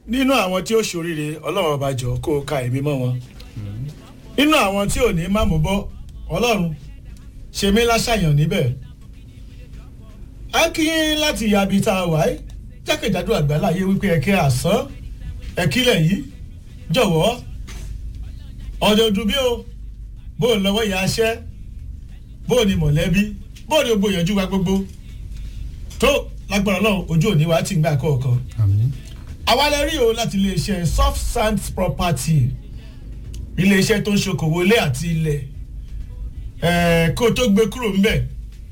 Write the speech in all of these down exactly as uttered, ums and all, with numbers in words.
nínú àwọn tí ó ṣoríire ọlọ́run ọba jọ kó ka èmi mọ́ wọn nínú àwọn tí ò ní má mú bọ́ ọlọ́run ṣe mí láṣàyàn níbẹ̀ á kí láti yàbí tá a wà á jákèjádò àgbáláyé wípé ẹ̀kẹ́ àsán ẹ̀kílẹ̀ yìí jọ̀wọ́ ọ̀dọ̀dún bí o bó o lọ́wọ́ ìyá aṣẹ́ bó o ní mọ̀lẹ́bí bó o ní gbogbo ìyànjú wa gbogbo tó lágbára náà ojú òní wa ti ń gbà kọ̀ọ̀kan. àwa lè rí o láti iléeṣẹ́ soft sands property iléeṣẹ́ tó ń ṣokòwò ilé àti ilẹ̀ ẹ̀ẹ́ kó o tó gbé kúrò ńbẹ̀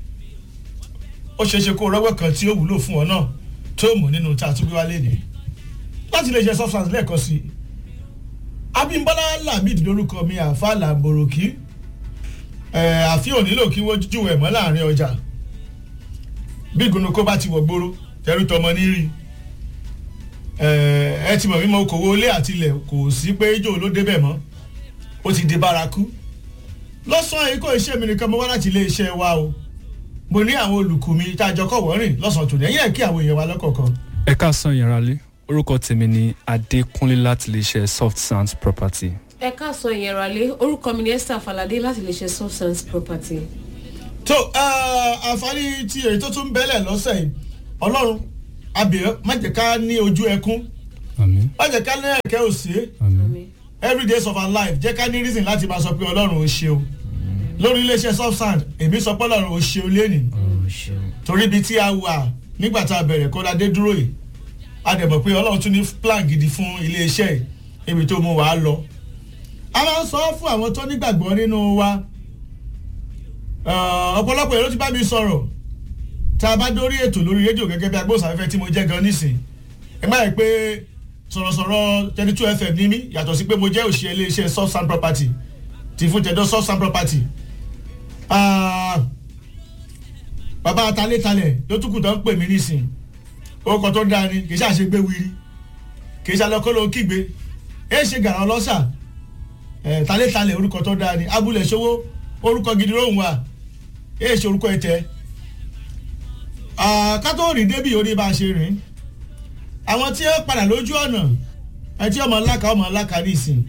ó ṣeé ṣe kó o rọ́wọ́ kan tí ó wúlò fún ọ náà tó mú nínú tá a tún gbé wá léde láti iléeṣẹ́ soft sands lẹ́ẹ̀kan sí i Abímbọ́lá Lamid lórúkọ mi àfa làǹbòròkì ẹ̀ àfi ò nílò kí wọ́n júwèé mọ́ láàrin ọjà bí ìgúnnukó bá ti wọ̀ gbòòrò tẹ̀rù tọmọ nírí ẹ ti mọ̀ mímọ́ okòwò ilé àti ilẹ̀ kò sí pé ijó ló débẹ̀ mọ́ ó ti di bárakú lọ́sàn-án yìí kò iṣẹ́ mi nìkan mo wá láti ilé iṣẹ́ wa o mo ní àwọn olùkù mi tá a jọ kọ̀ wọ́rìn lọ́sàn-án tòní ẹ̀yìn ẹ̀ kí àwọn èèyàn wa lọ́kọ̀ọ̀kan. ẹ káàsán ìyàrá lé orúkọ tèmi ni Adékúnlé láti iléeṣẹ́ Soft Sands Property. ẹ káàsán ìyàrá lé orúkọ mi ni Esther Falade láti iléeṣẹ́ Soft Sands Property. tó àǹfààní tí èyí tó tún bẹ́lẹ̀ lọ́sẹ̀ yìí ọlọ́run abẹ́ má jẹ́ ká ní ojú ẹkún má jẹ́ ká ní ẹ̀kẹ́ òsì every days of our life jẹ́ ká ní reason láti máa sọ pé ọlọ́run ò ṣeun lórí iléeṣẹ́ Soft Sands èmi sọ pé ọlọ́run ò ṣeun lẹ́nìí torí ibi tí a wà nígbà tá a bẹ̀rẹ̀ kó ládé dúró yìí a dẹ̀ mọ̀ pé ọlọ́run tún ní plan gidi fún iléeṣẹ́ yìí ibi tó mú wa lọ a máa ń sọ fún àwọn tó nígbàgbọ́ nínú wa ọ̀pọ̀lọpọ̀ èrò ti bá mi sọ̀rọ̀ tá a bá dórí ètò lórí rédíò gẹ́gẹ́ bí agbóhùnsáfẹ́fẹ́ tí mo jẹ́ gan nísìn ẹ má yẹ pé sọ̀rọ̀sọ̀rọ̀ thirty two F M ní mí yàtọ̀ sí pé mo jẹ́ òṣìṣẹ́ iléeṣẹ́ Soft Sands Property ti fún tẹ̀dọ̀ Soft Sands Property bàbá atalétalẹ̀ ló tún kù tó ń pè mí nísìn orúkọ tó dáa ni kì í ṣàṣe gbé wiri kì í ṣàlọ́kọ́ ló kígbe ẹ ṣe gàrà ọlọ́sà talétalẹ̀ orúkọ tó dáa ni abúlé ṣòwò orúkọ gidi lóhùn wa ẹ ṣe orúkọ ẹ̀tẹ́ kátó rìn débi orí bá a ṣe rìn àwọn tí ó padà lójú ọ̀nà ẹtí ọmọ ńláka ọmọ ńláka nísìn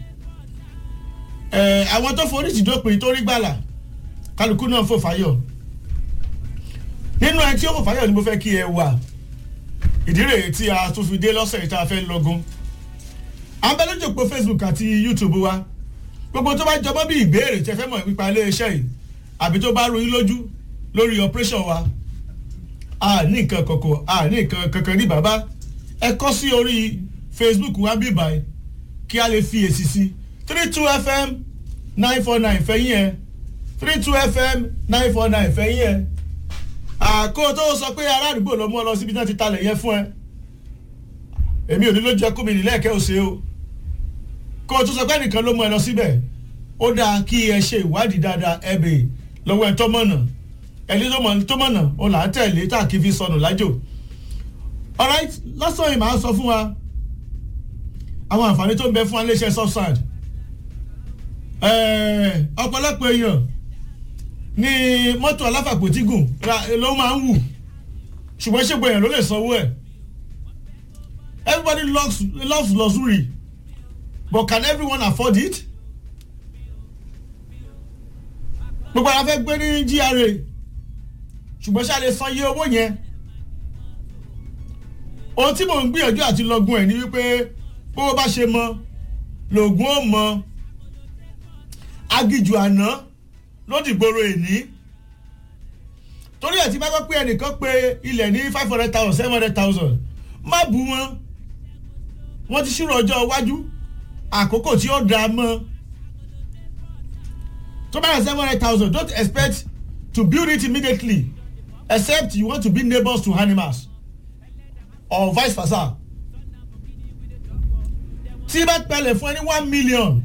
àwọn tó forí ti dópin tó rí gbàlà kálukú náà fò fáyọ̀ nínú ẹ tí ó fò fáyọ̀ ni mo fẹ́ kí ẹ wà ìdí rèé tí a tún fi dé lọ́sẹ̀ yìí tá a fẹ́ lọ́gùn abẹ́lẹ́jọpọ̀ Facebook àti YouTube wa gbogbo tó bá jọmọ́ bí ìbéèrè tẹ́ fẹ́ mọ̀ nípa iléeṣẹ́ yìí àbí tó bá ru yín lójú lórí operation wa a ní nǹkan kọ̀kọ̀ a ní nǹkan kankan ní bàbá ẹ kọ sí orí Facebook wa bí báyìí kí a lè fi èsì sí three two F M nine four nine fẹ́yìn ẹ three two F M nine four nine fẹ́yìn ẹ àkó tó sọ pé ará àdúgbò ló mú ọ lọ síbi náà ti talẹ̀ yẹn fún ẹ èmi ò ní ló jẹ́ kómi nílẹ̀ ẹ̀kẹ́ òsè o kó o tún sọ pé nìkan ló mú ẹ lọ síbẹ̀ ó dáa kí ẹ ṣe ìwádìí dáadáa ẹ bèè lọ́wọ́ ẹ tó mọ̀nà ẹni tó mọ̀nà ó là ń tẹ̀lé tá a kì í fi sọnù lájò alright lọ́sàn-án yìí máa sọ fún wa àwọn àǹfààní tó ń bẹ fún wa iléeṣẹ́ Soft Sands ọ̀pọ̀lọpọ̀ èèyàn ní mọ́tò aláfàpótígùn ló máa ń wù ṣùgbọ́n ṣègbè èèyàn ló lè sanwó ẹ̀ everybody loves loves luxury but can everyone afford it? gbogbo ara fẹ́ gbé ní G R A ṣùgbọ́n ṣá lè san iye owó yẹn ohun tí mò ń gbìyànjú àti lọ́gùn ẹ̀ ni wípé bó bá ṣe mọ lògùn ó mọ agijù àná lódìgbòrò èní torí ẹ̀ tí bá gbọ́ pé ẹnìkan pé ilẹ̀ ní five hundred thousand seven hundred thousand má bù wọn wọ́n ti ṣírò ọjọ́ iwájú àkókò tí ó dáa mọ́ tó bá yẹ seven hundred thousand don't expect to build it immediately except you want to be neighbors to animals or vice versa tí bá pẹlẹ fún ẹni one million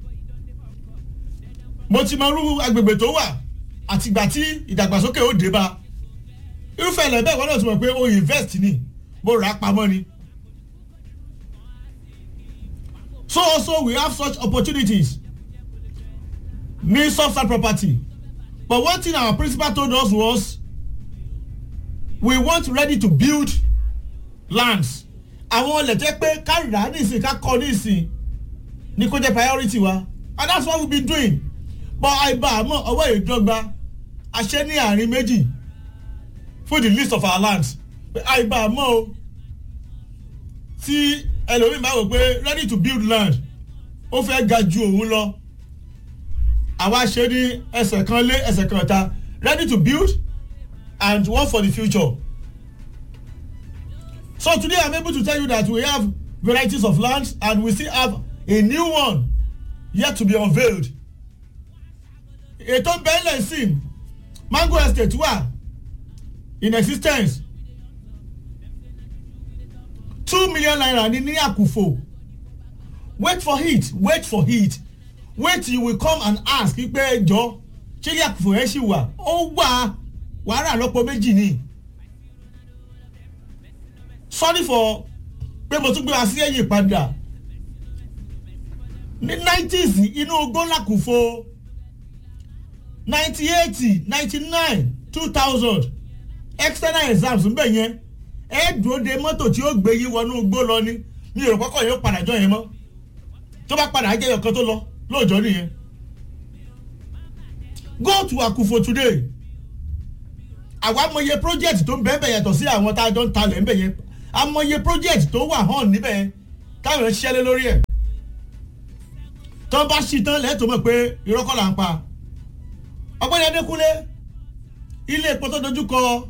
mo ti mọ irú agbègbè tó wà àtìgbà tí ìdàgbàsókè ó dé bá irúfẹ́ ilẹ̀ bẹ́ẹ̀ wọ́n náà ti mọ̀ pé o invest ni mo rà á pamọ́ ni so also we have such opportunities ní Soft Sands Property but one thing our principal told us was we want ready to build lands àwọn ilẹ̀ tẹ́ pé ká rà nísìn ká kọ́ nísìn ní kó jẹ́ priority wa and that's what we been doing but àìbá àmọ́ ọwọ́ ìdọ́gba àṣẹ ní àárín méjì for the list of our lands àìbá àmọ́ o tí ẹlòmíì máa wò pé ready to build land ó fẹ́ ga ju òun lọ àwa ṣe ní ẹsẹ̀ kan lé ẹsẹ̀ kan ta ready to build and one for the future. So today I'm able to tell you that we have varieties of lands and we still have a new one yet to be unveiled. Ètò bẹ́ẹ̀lẹ̀ sí Mango Estate wà in existence two million naira ní ní Àkùfò. Wait for it wait for it wait till you will come and ask pé ẹjọ́ ṣé ní Àkùfò ẹ̀ ṣì wà ó wà wàhálà lọ́pọ̀ méjì ni. Sorry for pé mo tún gbé wa sí ẹ̀yìn padà ní nineties inú ogún l'Àkùfò ninety eight ninety nine two thousand external exams ń bẹ̀ yẹn ẹ dúró de mọ́tò tí ó gbé yín wọnú igbó lọ ní mi ò rò kọ́kọ́ yóò padà jọ yẹn mọ́ tó bá padà jẹ́ ọ̀kan tó lọ lóòjọ́ nìyẹn. Go to Àkùfò today àwa mọye project tó ń bẹ́ẹ̀ bẹ́ẹ̀ yàtọ̀ sí àwọn tá a jọ ń talẹ̀ ń bẹ̀ yẹn amọye project tó wà hàn níbẹ̀ yẹn táwọn ẹ̀ ṣiṣẹ́ lé lórí ẹ̀ tó bá ṣí tán lẹ́tọ̀ọ́ mọ̀ pé ìrọ́kọ̀ là ń pa. Ọ̀gbẹ́ni Adékúnlé ilé epo tó dojú kọ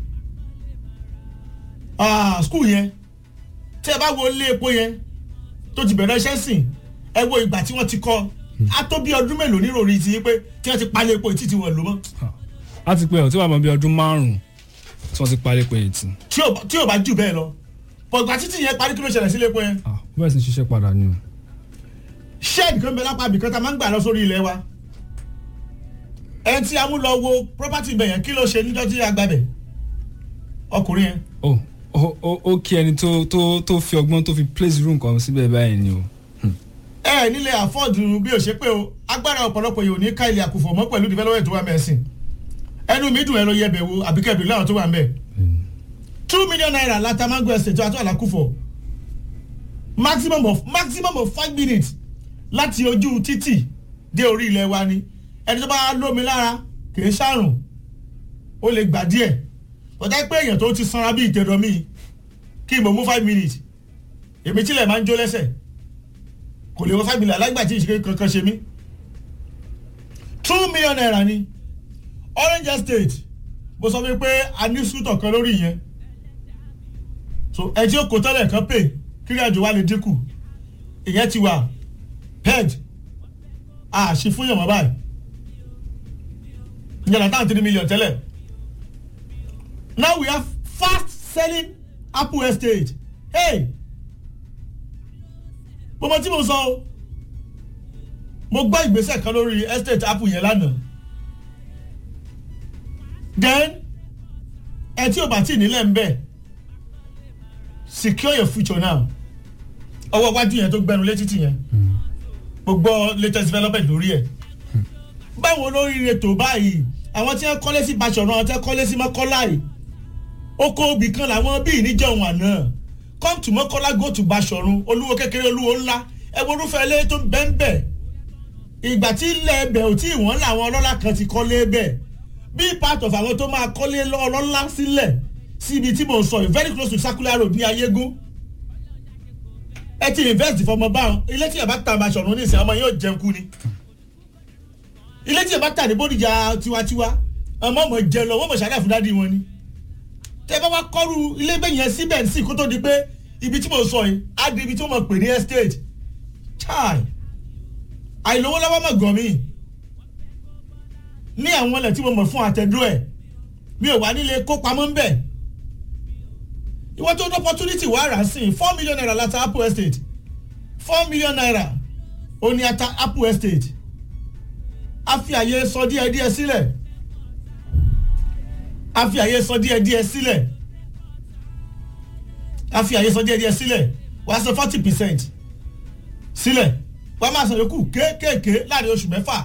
skul yẹn tí ẹ bá wo ilé epo yẹn tó ti bẹ̀rẹ̀ iṣẹ́ sìn ẹ wo ìgbà tí wọ́n ti kọ́ á tó bí ọdún mélòó níròrí ti pé tí wọ́n ti palẹ̀ epo ìtì tí wọ́n lò mọ́. a ti pẹ́ ọ̀ tí wàá mọ bí ọdún márùn-ún tí wọ́n ti palẹ̀ epo yẹn tì. tí ò bá jù bẹ́ẹ̀ lọ pọ̀ ìgbà títì yẹn parí kí ló ṣẹlẹ̀ sí ilé epo yẹn. bẹ́ẹ̀ sì ń ṣiṣẹ́ padà ni o. shed kan bẹ lápá ibìkan tá a máa ń gbà lọ sórí ilẹ̀ wa ẹni tí a mú lọ wo property bẹ̀ yẹn kí ló ṣe níjọ́ tí a gbà bẹ̀ ọkùnrin yẹn. ó ó ó kí ẹni tó tó tó fi ọgbọ́n tó fi place room kan síbẹ̀ báyìí ni o. ẹ nílé afford bí o ṣe pé o agbára ọ̀pọ̀lọpọ̀ yìí ò ní ká ilé Àkùfò mọ́ pẹ̀lú development tó wà mẹ́sìn ẹnu mi dùn ẹ lọ yẹ bẹ̀ wo àbíkẹ́ bìrì láwọn tó wà mẹ́ two million naira láta Mango Estate àti Àkùfò maximum of maximum of five minutes láti ojú títì dé orí ilẹ̀ wa ni ẹni tó bá lómi lára kìí ṣàrùn ó lè gbà díẹ̀ ọ̀tá pé èèyàn tó ti sanra bí ìtẹ̀dọ̀ mi kí n bò mú five minutes èmi tílẹ̀ máa ń jó lẹ́sẹ̀ kò lè wọ five minutes alágbà tí ìṣe kankan ṣe mí two million naira ni Orange Estate bó sọ fún mi pé a ní sùtọ̀ kan lórí yẹn so ẹ tí ó kó tẹ́lẹ̀ kan pè kíri àjò wa lè dínkù ìyẹn ti wà peg àṣì fún yàn mọ́ báyìí ìyẹn náà three million tẹ́lẹ̀ now we have fast selling Apple Estate hey mo mọ tí mo sọ o mo gbọ́ ìgbésẹ̀ kan lórí estate Apple yẹn lánàá then ẹ tí o bá tí nílẹ̀ ń bẹ̀ secure your future now ọwọ́ iwájú yẹn tó gbẹnu létí tì yẹn gbogbo latest development lórí ẹ̀ báwo lórí rẹ̀ tó báyìí àwọn tí wọ́n kọ́lé sí Basọ̀run àwọn tí wọ́n kọ́lé sí Mọ́kọ́lá yìí oko obì kan làwọn bíi níjọ̀hún àná come to Mọ́kọ́lá go to Basọ̀run olúwo kékeré olúwo ńlá ẹ̀wọ̀n orúfẹ́ ilé tó bẹ́ẹ̀ ìgbà tí ilẹ̀ ẹbẹ̀ ò tí ìwọ̀n làwọn ọlọ́lá kan ti kọ́lé bẹ́ẹ̀ bí part of àwọn tó máa kọ́lé ọlọ́lá sílẹ̀ síbi tí mo sọ very close to Circular Road ní Ayégún ẹ ti invest fọmọ báwọn ilé tí ẹ bá ta Basọ̀run ní ìsìn ọmọ yóò jẹun kú ni ilé tí ẹ bá ta ní Bódìjà tiwantiwa ọmọ ọmọ jẹun lọ wọ́n mọ̀ ṣàlàyé fún dádì wọn ni tẹ bá wá kọ́rù ilé bẹ́ẹ̀ yẹn síbẹ̀ ní sí kó tó di pé ibi tí mo sọ yìí á di ibi tí mo pè ní estate chai àìlówó lọ́wọ́ mọ̀ gan mi ní àwọn ilẹ̀ tí mo mọ̀ fún àtẹ̀dó ẹ̀ mi ò wá nílé kó pamọ́ ń bẹ̀ ìwọ́n tó ní opportunity wà rà sí four million naira láta Apple Estate four million naira ó ní ata Apple Estate a fi àyè sọ díẹ̀ díẹ̀ sílẹ̀ a fi àyè sọ díẹ̀ díẹ̀ sílẹ̀ a fi àyè sọ díẹ̀ díẹ̀ sílẹ̀ wàá sọ forty percent sílẹ̀ wàá máa sọ yòókù kéékèèké láàrin oṣù mẹ́fà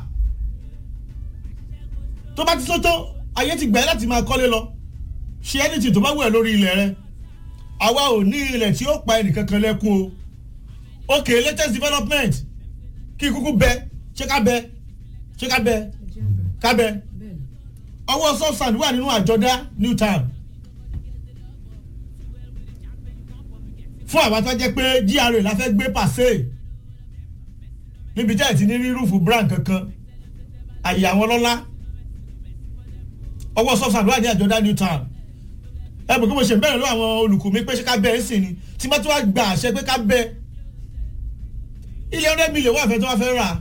tó bá ti tó tó ayé ti gbà ẹ́ láti máa kọ́lé lọ ṣe anything tó bá wù ẹ́ lórí ilẹ̀ rẹ àwa ò ní ilẹ̀ tí ó pa ẹnìkankan lẹ́kún o okay latest development kí kúkú bẹ ṣé ká bẹ ṣé ká bẹ ká bẹ ọwọ́ substand wà nínú àjọdá new town fún àwọn tó jẹ́ pé G R A la fẹ́ gbé pàṣẹ níbi tí ẹ̀ ti ní rí rúfù brand kankan àyè àwọn lọ́lá ọwọ́ substand wà ní àjọdá new town ẹ bò kí mo ṣe bẹ̀rẹ̀ lọ́wọ́ àwọn olùkọ́ mi pé ṣé ká bẹ ẹ̀ sìn ni tí wọ́n tún wá gba àṣẹ pé ká bẹ ilé hundred million wà fẹ́ tó wá fẹ́ rà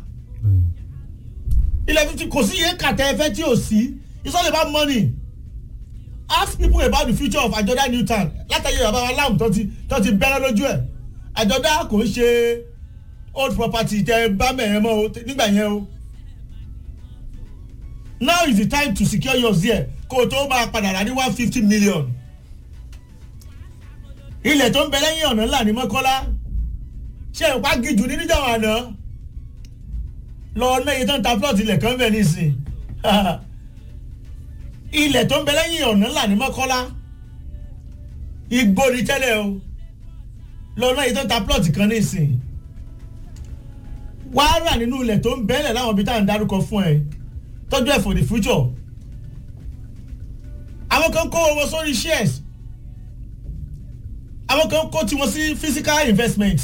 ilé fifty kò sí iye kàtẹ́ ẹ fẹ́ tí ò sí it's all about money ask people about the future of àjọdá new town látàyè bàbá wa láàmù tó ti tó ti bẹ́rẹ̀ lójú ẹ̀ àjọdá kò ń ṣe old property tẹ bá mẹ́rin mọ́ o nígbà yẹn o now is the time to secure yours there kó o tó máa padà rà ní one fifty million ilẹ̀ tó ń bẹ lẹ́yìn ọ̀nà ńlá ní Mọ́kọ́lá ṣé ìpá gíjù ní níjàwó àná lọ ọ̀nà iye tó ń ta plot ilẹ̀ kan bẹ̀ nísìn ilẹ̀ tó ń bẹ lẹ́yìn ọ̀nà ńlá ní Mọ́kọ́lá igbó ni tẹ́lẹ̀ o lọ ọ̀nà iye tó ń ta plot kan nísìn wàá rà nínú ilẹ̀ tó ń bẹ́lẹ̀ láwọn ibi tá à ń dárúkọ fún ẹ tọ́jú ẹ̀ for the future àwọn kan kó owó sórí shares àwọn kan kó tiwọn sí physical investment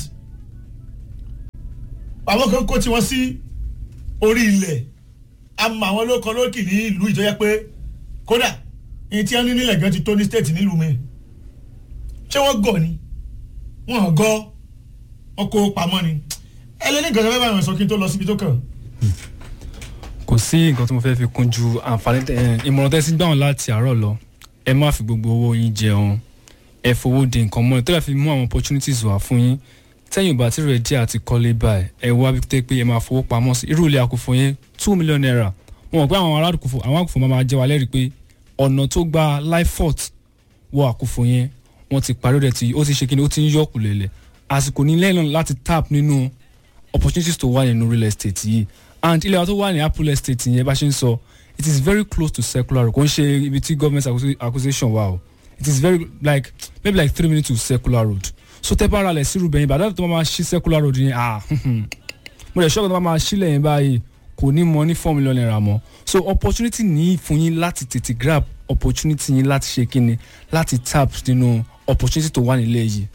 àwọn kan kó tiwọn sí orí ilẹ̀ àmọ́ àwọn ló kọ lókì ní ìlú ìjọyẹ pé kódà èyí tí wọ́n ní nílẹ̀ gan ti tó ní state nílùú mi ṣé wọ́n gọ̀ ni wọ́n gọ́ wọ́n kó pamọ́ ni ẹlẹ́ni nǹkan tó fẹ́ bá wọn sọ kí n tó lọ síbi tó kàn. kò sí nǹkan tí mo fẹ́ fi kún ju àǹfààní ìmọ̀ràn tẹ́sí gbà wọn láti àárọ̀ lọ ẹ má fi gbogbo owó yín jẹun ẹ fowó de nǹkan mọ́ ẹ tó yà fi mú àwọn opportunities wà fún yín tẹ́yìn bá tí rẹ̀ díẹ̀ àti kọ́lé báyìí ẹ wá tẹ́ pé ẹ máa fowó pamọ́ sí irú ilé àkùfọ̀ yẹn two million naira wọn mọ̀ pé àwọn ará àkùfọ̀ àwọn àkùfọ̀ máa jẹ́ wa lẹ́rìí pé ọ̀nà tó gba Lifefort wọ àkùfọ̀ yẹn wọ́n ti parí rẹ̀ tí ó ti ṣe kí ni ó ti ń yọ̀kù lélẹ̀ àsìkò ní lẹ́yìn láti tap nínú opportunities tó wà nínú real estate yìí and ilé wa tó wà ní Apple Estate yẹn bá ṣe ń sọ it is very close to Circular Road kò ń ṣe ibi tí government acquisition wà o it is very like maybe like three minutes to Circular Road so tẹ́ bá ra lẹ̀ sí rúbẹ̀ yẹn bàdá tó máa ṣí Circular Road yẹn ah mo lè ṣọ́kàn tó máa ṣílẹ̀ yẹn báyìí kò ní mọ ní four million naira mọ́ so opportunity ní fún yín láti tètè grab opportunity yín láti ṣe kíni láti tap nínú opportunity tó wà nílẹ̀ yìí.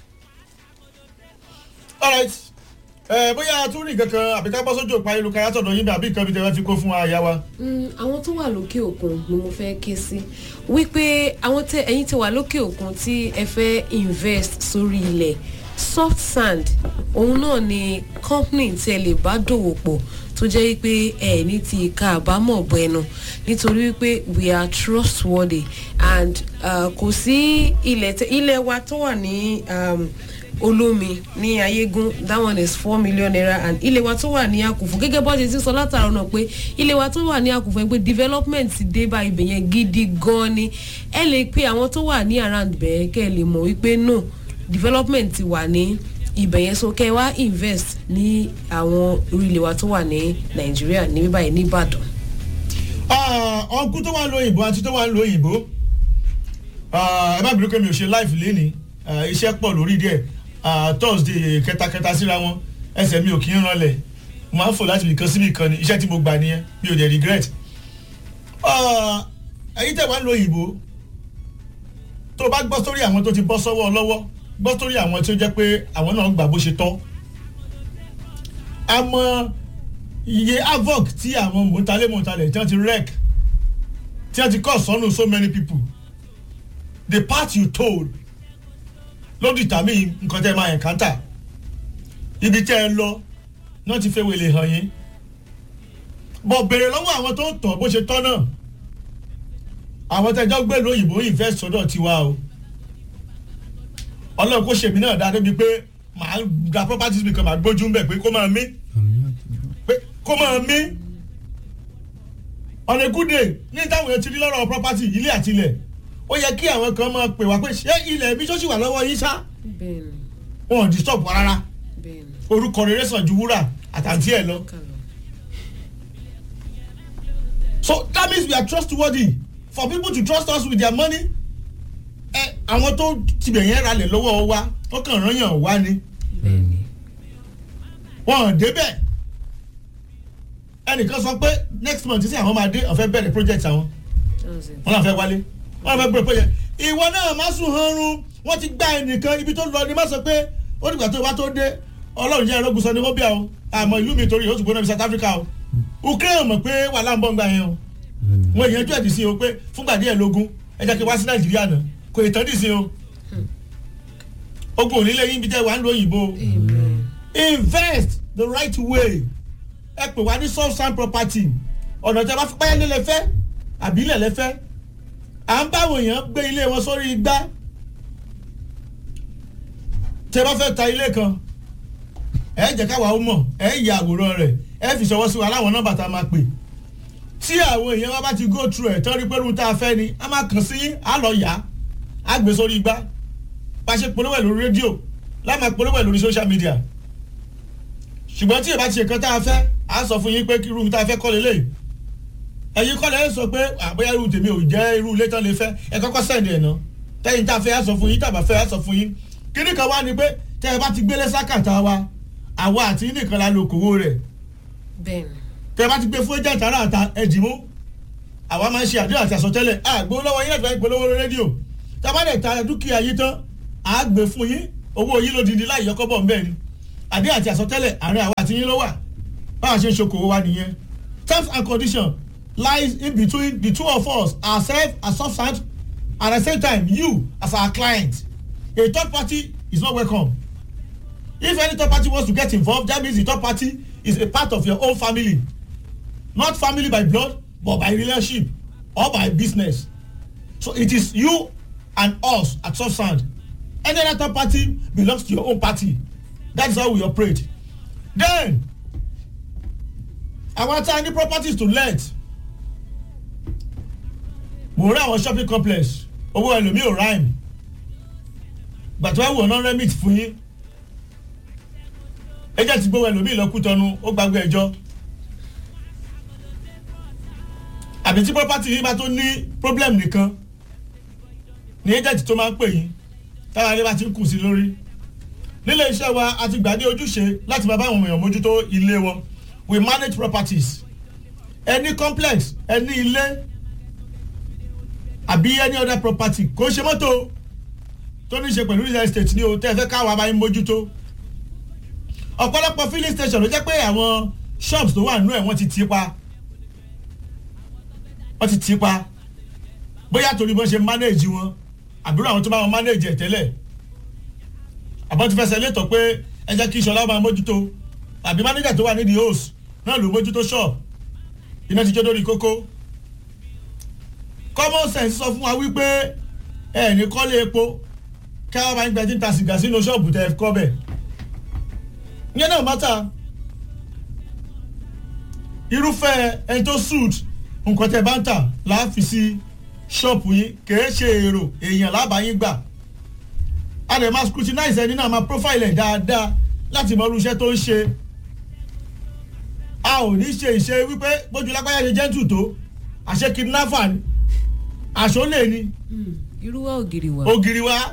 alright ẹ bóyá tún rí kankan àbí ká bọ́ sójú òpá ìlú kan látọ̀dọ̀ yín bí àbí nǹkan bí tẹ́wọ́ fi kó fún àyà wa. àwọn tó wà lókè òkun ni mo fẹ́ ké sí wípé àwọn tẹ ẹ̀yin tí wà lókè òkun tí ẹ fẹ́ invest sórí ilẹ̀ soft sand òun náà ni company tí ẹ lè bá dòwò pọ̀ tó jẹ́ wípé ẹ ní ti ká àbámọ̀ bọ ẹnu nítorí wípé we are trustworthy and kò sí ilẹ̀ wa tó wà ní olómi ní ayégún that one is four million naira and ilé wa tó wà ní àkùfù gẹ́gẹ́ bó ṣe ti sọ látàrọ náà pé ilé wa tó wà ní àkùfù pé development ti dé bá ibẹ̀ yẹn gidi gan ni ẹ lè pe àwọn tó wà ní around bẹ́ẹ̀ kẹ́ ẹ lè mọ̀ wípé no development ti wà ní ibẹ̀ yẹn so kẹ́ ẹ wá invest ní àwọn orílẹ̀ wa tó wà ní Nàìjíríà ní bíbáyìí ní Ìbàdàn. ọkùn tó wà ń lo òyìnbó àti tó wà ń lo òyìnbó ẹ má bínú pé mi ò ṣe live lénìí iṣẹ́ pọ̀ lórí díẹ̀ Uh, Thursday kẹtakẹta síra wọn ẹsẹ̀ mi ò kí ń ranlẹ̀ mo máa ń fò láti ibìkan síbi kan ní iṣẹ́ tí mo gbà nìyẹn mi ò dẹ̀ regret. ẹ̀yin tẹ̀ wá ń lo òyìnbó tó o bá gbọ́ sórí àwọn tó ti bọ́ sọ́wọ́ lọ́wọ́ gbọ́ sórí àwọn tí ó jẹ́ pé àwọn náà gbà bó ṣe tọ́. àmọ́ iye havoc tí àwọn mọ̀ntálẹ̀ mọ̀ntálẹ̀ tí wọ́n ti wreck tí wọ́n ti cause sọ́nù so many people the part you told ló determine nǹkan tẹ́ máa encounter ibi tẹ́ ẹ lọ náà ti fẹ́ wèlé hàn yín bọ̀ béèrè lọ́wọ́ àwọn tó ń tọ̀ bó ṣe tọ́ náà àwọn tẹ́jọ́ gbé lóyìnbó invest sọ́dọ̀ tiwa o ọlọ́run kò ṣèmí náà dáa débi pé màá gba properties mi kan màá gbójú ń bẹ̀ pé kó máa mí pé kó máa mí on a good day ní táwọn èèyàn ti rí lọ́rọ̀ property ilé àtilẹ̀ ó yẹ kí àwọn kan máa pè wá pé ṣé ilẹ̀ mi ṣọ́ọ̀ṣì wà lọ́wọ́ yín ṣá wọn ò disturb wa rárá orúkọ rere sàn ju wúrà àtàntí ẹ̀ lọ. So that means we are trustworthy for people to trust us with their money ẹ àwọn tó tibẹ̀ yẹn ralẹ̀ lọ́wọ́ wa wọ́n kàn rán yàn wá ni wọ́n débẹ̀ ẹnìkan sọ pé next month sí àwọn máa dé ọ̀fẹ́ bẹ̀rẹ̀ project àwọn wọ́n náà fẹ́ wálé wọ́n náà fẹ́ bẹ̀rẹ̀ project ìwọ náà má sùn hanrun wọ́n ti gbá ẹnìkan ibi tó lọ ni má sọ pé ó dìgbà tó bá tó dé ọlọ́run jẹ́ ẹ̀rọ gùsọ ní wọ́n bí àwọn àmọ́ ìlú mi torí yóò tún gbóná ní South Africa o Ukraine mọ̀ pé wàhálà ń bọ̀ ń gbà yẹn o wọ́n èèyàn tó ẹ̀dì sí o pé fúngbà díẹ̀ lógún ẹ jẹ́ kí wá sí Nàìjíríà náà kò ì tán dì sí o ogun onílé yín bí jẹ́ wà ń lo òyìnbó invest the right way ẹ pè wá ní soft sand property ọ̀nà tí a bá fi páyà nílẹ̀ fẹ́ àbí ilẹ̀ lẹ́fẹ́ à ń báwọn èèyàn gbé ilé wọn sórí igbá tí ẹ bá fẹ́ ta ilé kan ẹ jẹ́ káwa ó mọ̀ ẹ yà àwòrán rẹ̀ ẹ fi ṣọwọ́ sí wa láwọn nọ́mbà tá a máa pè tí àwọn èèyàn wa bá ti go through ẹ̀ tán rí pẹ́rù tá a fẹ́ ni a máa kàn sí yín á lọ yá á gbé sórí igbá bá a ṣe polówó ẹ̀ lórí rédíò láà máa polówó ẹ̀ lórí social media ṣùgbọ́n tí ìbá ti ṣe kan tá a fẹ́ á sọ fún yín pé kí irú tá a fẹ́ kọ́ lélẹ̀ ẹ̀yin kọ́ lẹ́yìn sọ pé àbóyá irú tèmi ò jẹ́ irú ilé tán lè fẹ́ ẹ kọ́kọ́ sẹ́ǹdì ẹ̀ ná tẹ́yìn tá a fẹ́ á sọ fún yín tàbá fẹ́ á sọ fún yín kíní kan wá ni pé tẹ́ ẹ bá ti gbélé sákàtà wa àwa àti nìkan la lo kòwó rẹ̀ tẹ́ ẹ bá ti gbé fún ẹjẹ́ àtàrà àta ẹ̀dìmú àwa máa ń ṣe àdéhùn àti àsọtẹ́lẹ̀ àgbẹ̀ lọ́wọ́ yín àti ìpolówó rédíò tá a bá dẹ̀ ta dúkìá yín tán àá gbé fún yín owó yín lódìdí láì yọkọ́ bọ̀ ńbẹ́ ni àdéhùn àti àsọtẹ́lẹ̀ àárín àwa àti yín ló wà báwa ṣe ń ṣokòwò wa nìyẹn terms and conditions lies in between the two of us ourselves as soft sand and at the same time you as our client a third party is not welcome if any third party wants to get involved that means the third party is a part of your own family not family by blood but by relationship or by business so it is you and us at soft sand any other third party belongs to your own party that is how we operate then àwọn tá a ní properties to let mo rí àwọn shopping complex owó ẹlòmíì ò rhyme gbàtí wàá wò ná remit fún yín ẹjẹ ti gbówó ẹlòmíì lọ Kútọ̀nù ó gbàgbé ẹjọ́ àbí tí property yìí bá tó ní problem nìkan ní agent tó máa ń pè yín tára ilé bá ti ń kù sí lórí nílé iṣẹ́ wa a ti gbà ní ojúṣe láti máa bá àwọn èèyàn mójútó ilé wọn we manage properties any complex any ilé àbí any other property kò ṣe mọ́tò tó ní ṣe pẹ̀lú real estate ní o tẹ́ ẹ fẹ́ káwa máa ń mójútó ọ̀pọ̀lọpọ̀ filling station ló jẹ́ pé àwọn shops tó wà nínú ẹ̀ wọ́n ti tì pa wọ́n ti tì pa bóyá torí bọ́n ṣe manage wọn àbúrò àwọn tó bá wọn manage ẹ̀ tẹ́lẹ̀ àbọ̀ ti fẹsẹ̀ létọ̀ pé ẹ jẹ́ kí Ṣọlá máa mójútó àbí manager tó wà nídìí host náà ló mójútó shop iná ti jó lórí kókó common sense sọ fún wa wípé ẹ ní kọ́lé epo kí wọ́n máa ń gbẹ́jú ta sìgá sínú ṣọ́ọ̀bù tẹ̀ kọ́ bẹ̀ ìyẹn náà mátà irúfẹ́ ẹni tó suit nǹkan tẹ̀ bá ń tà láàfin sí ṣọ́ọ̀bù yín kìí ṣe èrò èèyàn lábàáyín gbà a lè máa scrutinize ẹni náà máa profile ẹ̀ dáadáa láti mọ irú iṣẹ́ tó ń ṣe a ò ní ṣe ìṣe wípé bójú lágbáyà ṣe gentle tó àṣẹ kidnapper ni àṣọlẹ̀ ni irú wa ògiri wa ògiri wa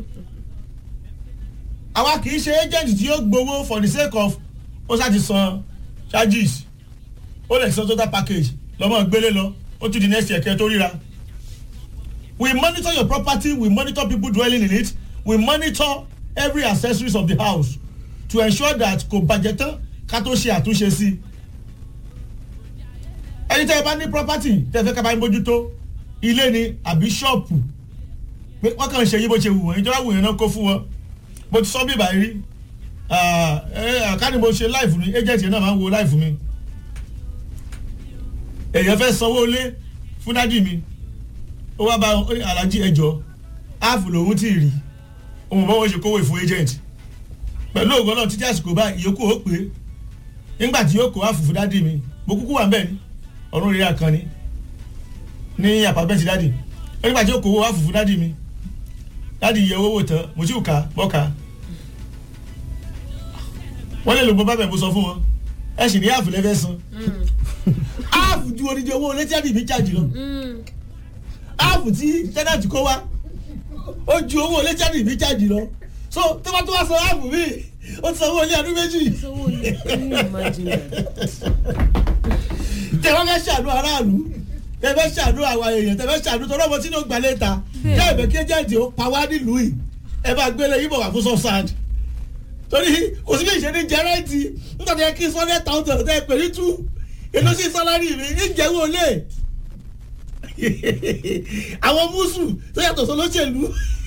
àwa kì í ṣe agent tí yóò gbowó for the sake of ó ṣáà ti san charges ó lè san total package lọ́mọ gbélé lọ ó tún di next year kẹ́ tó ríra we monitor your property we monitor people dwelling in it we monitor every accessories of the house to ensure that kò bàjẹ́ tán ká tó ṣe àtúnṣe sí ẹni tẹ́ ẹ bá ní property tẹ́ ẹ fẹ́ ká bá ń bójútó ilé ni àbí ṣọ́ọ̀pù pé wọ́n kàn ń ṣe yí bó ṣe wù wọ́n ìjọba wù yẹn náà kó fún wọn mo ti sọ bí ìbàyí rí àkáni mo ṣe láìfù mi agent yẹn náà máa ń wo láìfù mi èèyàn fẹ́ sanwó lé fún dádì mi ó wá bá alájí ẹjọ́ áàfù lòun tí ì rí òun bá wọn ṣe kówó ìfún agent pẹ̀lú ògbọ́n náà títí àsìkò báyìí ìyókù ó pé nígbà tí yóò kó áàfù fún dádì mi mo kúkú wà ń bẹ̀ ní ọ̀run rírà kan ni ní àpapẹ̀tì dádì nígbà tí yóò kó áàfù fún dádì mi dádì yẹ owó wò tán mo ti kà bọ́ka wọ́n lè lò gbọ́ bábẹ̀ mo sọ fún wọn ẹ sì ní áàfù lẹ́fẹ̀ẹ́ san áàfù ju onídìí owó létí àdìmí jáde lọ áàfù tí tẹ́nàtì kó wá ó ju owó ilé jáde ìbí jáde lọ so tó bá tó wá sọ áàpù mi ó ti sanwó ilé ọdún méjì. sanwó ilé ní ìmájìnà. tẹ wọ́n fẹ́ ṣàánú aráàlú tẹ fẹ́ ṣàánú àwọn èèyàn tẹ fẹ́ ṣàánú tó lọ́mọ tí ní ó gbalẹ̀ ta jẹ́ ìbẹ̀ kí ẹjẹ̀ǹtì ó pa wá nílùú yìí ẹ bá gbélé yìí bọ̀ wá fún sọ́ọ̀sáàdì torí kò sí bí ìṣe ní jẹ́rẹ́ǹtì nígbà tó yẹ kí sunday thousand tẹ pè ní two èlò sí sálárì mi ìjẹ́wọ́ lé àwọn mùsù tó yàtọ̀ sọlọ́ṣẹ̀lú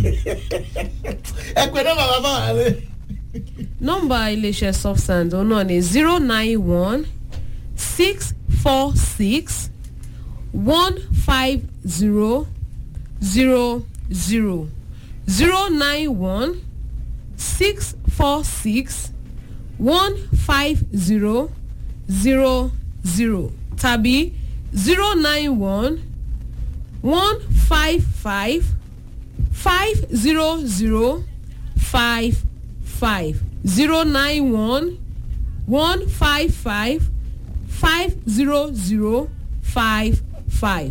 ẹ pè náà bàbá bá wà lé. nọ́mbà iléeṣẹ́ Softsand òun náà ni zero nine one six four six one five zero zero zero zero nine one six four six one five zero zero zero tàbí zero nine one one five five five zero zero five five zero nine one one five five five zero zero five five.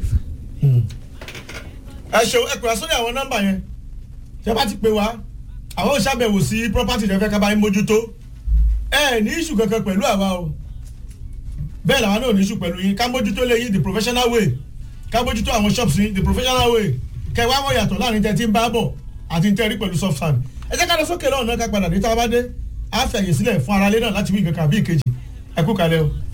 ẹ ṣe ẹ pè wá sórí àwọn nọ́mbà yẹn ṣe bá ti pè wá àwọn ò ṣàbẹ̀wò sí property rẹ fẹ́ ká bá yín mójútó ẹ ní issue kankan pẹ̀lú àwa o bẹ́ẹ̀ làwọn náà ò ní issue pẹ̀lú yín ká mójútó lé yín the professional way ká mójútó àwọn shops yín the professional way kẹ wá wọ́n yàtọ̀ láàrin tẹ́ tí ń bá bọ̀ àti tẹ́ rí pẹ̀lú Softsand ẹ jẹ́ ká lọ sókè lọ́wọ́ náà ká padà dé tá a bá dé á fẹ̀yìn sílẹ̀ fún aráalé náà láti wí nǹkan kan bí ìkejì ẹ kú kalẹ̀ o.